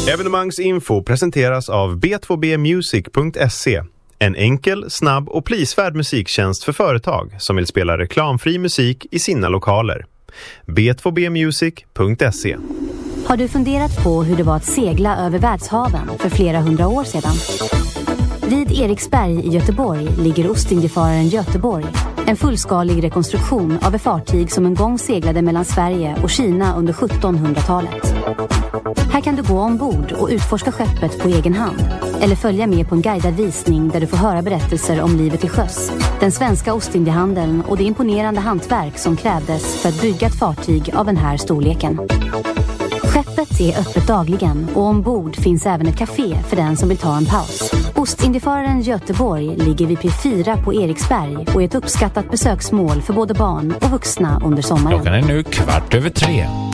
Evenemangsinfo presenteras av b2bmusic.se. En enkel, snabb och prisvärd musiktjänst för företag som vill spela reklamfri musik i sina lokaler. b2bmusic.se. Har du funderat på hur det var att segla över världshaven för flera 100 år sedan? Vid Eriksberg i Göteborg ligger Ostindiefararen Göteborg. En fullskalig rekonstruktion av ett fartyg som en gång seglade mellan Sverige och Kina under 1700-talet. Här kan du gå ombord och utforska skeppet på egen hand. Eller följa med på en guidad visning där du får höra berättelser om livet till sjöss, den svenska Ostindiehandeln och det imponerande hantverk som krävdes för att bygga ett fartyg av den här storleken. Skeppet är öppet dagligen och ombord finns även ett café för den som vill ta en paus. Ostindiefararen Göteborg ligger vid P4 på Eriksberg och är ett uppskattat besöksmål för både barn och vuxna under sommaren. Klockan är nu 14:15.